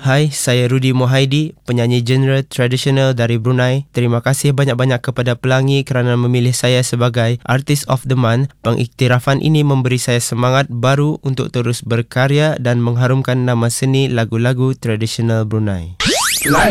Hai, saya Rudy Mohaidi, penyanyi genre tradisional dari Brunei. Terima kasih banyak-banyak kepada Pelangi kerana memilih saya sebagai Artist of the Month. Pengiktirafan ini memberi saya semangat baru untuk terus berkarya dan mengharumkan nama seni lagu-lagu tradisional Brunei.